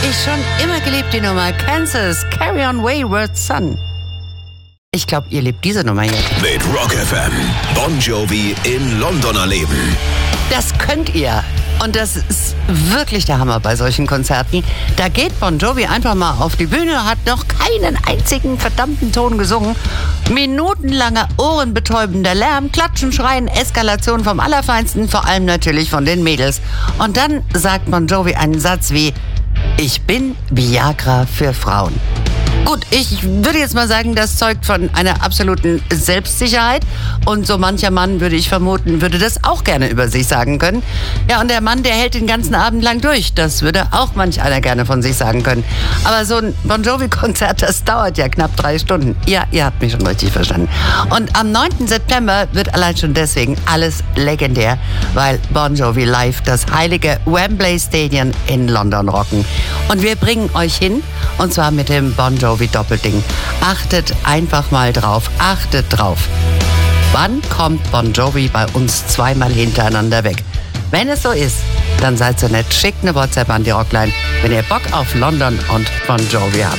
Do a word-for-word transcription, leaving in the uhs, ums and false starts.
ich schon immer geliebt, die Nummer. Kansas, Carry On Wayward Son. Ich glaube, ihr liebt diese Nummer jetzt. Mit Rock F M. Bon Jovi in London erleben. Das könnt ihr. Und das ist wirklich der Hammer bei solchen Konzerten. Da geht Bon Jovi einfach mal auf die Bühne, hat noch keinen einzigen verdammten Ton gesungen. Minutenlanger, ohrenbetäubender Lärm, Klatschen, Schreien, Eskalation vom Allerfeinsten, vor allem natürlich von den Mädels. Und dann sagt Bon Jovi einen Satz wie: Ich bin Viagra für Frauen. Gut, ich würde jetzt mal sagen, das zeugt von einer absoluten Selbstsicherheit. Und so mancher Mann, würde ich vermuten, würde das auch gerne über sich sagen können. Ja, und der Mann, der hält den ganzen Abend lang durch. Das würde auch manch einer gerne von sich sagen können. Aber so ein Bon Jovi-Konzert, das dauert ja knapp drei Stunden. Ja, ihr habt mich schon richtig verstanden. Und am neunten September wird allein schon deswegen alles legendär, weil Bon Jovi live das heilige Wembley Stadium in London rocken. Und wir bringen euch hin, und zwar mit dem Bon Jovi Doppelding. Achtet einfach mal drauf, achtet drauf. Wann kommt Bon Jovi bei uns zweimal hintereinander weg? Wenn es so ist, dann seid so nett, schickt eine WhatsApp an die Rockline, wenn ihr Bock auf London und Bon Jovi habt.